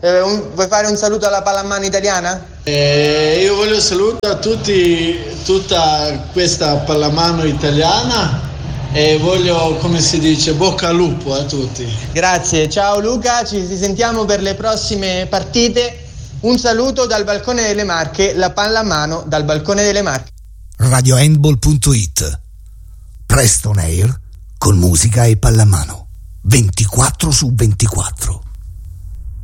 Vuoi fare un saluto alla pallamano italiana? Io voglio salutare a tutti, tutta questa pallamano italiana e voglio, come si dice, bocca al lupo a tutti. Grazie, ciao Luca, ci sentiamo per le prossime partite. Un saluto dal balcone delle Marche, la pallamano dal balcone delle Marche. RadioHandball.it. Presto on air con musica e pallamano 24/24.